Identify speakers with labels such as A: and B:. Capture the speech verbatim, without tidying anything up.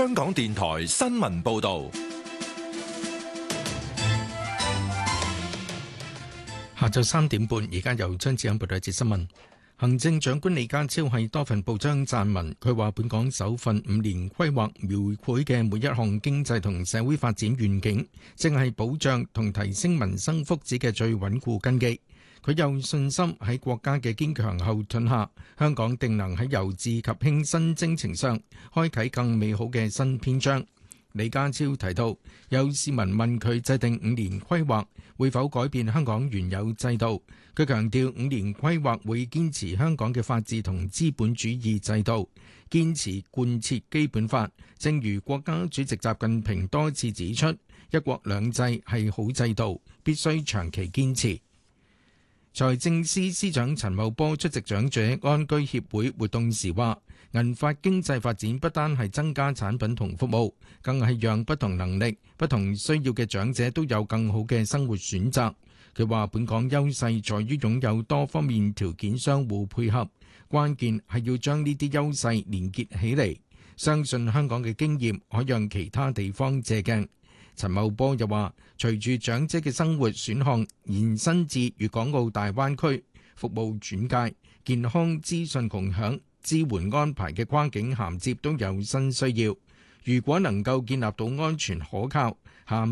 A: 香港電台新聞報道。
B: 下晝三點半，而家由張志欣報道一節新聞。行政長官李家超喺多份報章撰文，佢話本港首份五年規劃描繪嘅每一項經濟同社會發展願景，正係保障同提升民生福祉嘅最穩固根基。佢有信心喺國家嘅堅強後盾下，香港定能喺由治及興新征程上開啟更美好嘅新篇章。李家超提到，有市民問佢制定五年規劃會否改變香港原有制度，佢強調五年規劃會堅持香港嘅法治同資本主義制度，堅持貫徹基本法。正如國家主席習近平多次指出，一國兩制係好制度，必須長期堅持。財政司司長陳茂波出席長者安居協會活動時話，銀髮經濟發展不單係增加產品同服務，更係讓不同能力、不同需要嘅長者都有更好嘅生活選擇。佢話本港優勢在於擁有多方面條件相互配合，關鍵係要將呢啲優勢連結起嚟。相信香港嘅經驗可讓其他地方借鏡。陳茂波又話，隨住長者嘅生活選項延伸至粵港澳大灣區，服務轉介、健康資訊共享、支援安排嘅跨境銜接都有新需要。如果能夠建立到安全可靠、涵